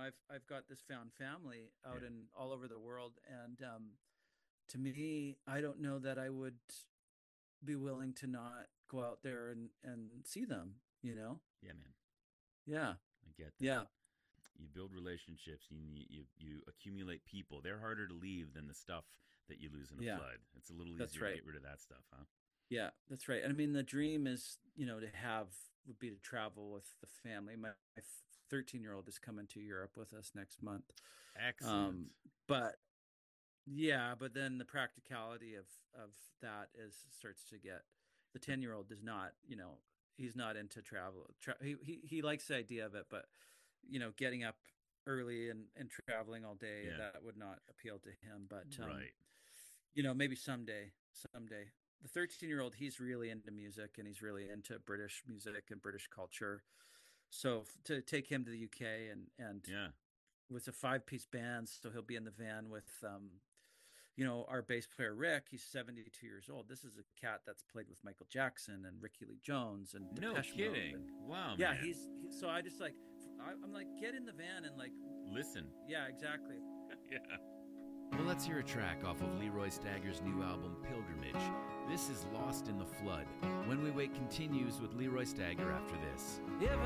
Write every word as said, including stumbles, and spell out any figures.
I've I've got this found family out Yeah. in all over the world, and um, to me, I don't know that I would be willing to not go out there and and see them. You know? Yeah, man. Yeah, I get that. yeah, You build relationships. You, you you accumulate people. They're harder to leave than the stuff that you lose in a yeah. flood. It's a little That's easier to right. get rid of that stuff, huh? Yeah, that's right. And I mean, the dream is, you know, to have would be to travel with the family. My thirteen year old is coming to Europe with us next month. Excellent. Um, but yeah, but then the practicality of of that is starts to get the ten year old does not, you know, he's not into travel. Tra- he, he he likes the idea of it, but you know, getting up early and and traveling all day, Yeah. that would not appeal to him. But um, Right. you know, maybe someday, someday. The thirteen year old, he's really into music and he's really into British music and British culture. So to take him to the U K and and Yeah. with a five piece band, so he'll be in the van with um, you know, our bass player Rick. He's seventy-two years old. This is a cat that's played with Michael Jackson and Ricky Lee Jones and No Depeche Mode. kidding. And Wow, yeah, man. he's he, so I just like I, I'm like get in the van and like Listen. yeah, exactly. Yeah. Well, let's hear a track off of Leroy Stagger's new album, Pilgrimage. This is Lost in the Flood. When We Wait continues with Leroy Stagger after this. If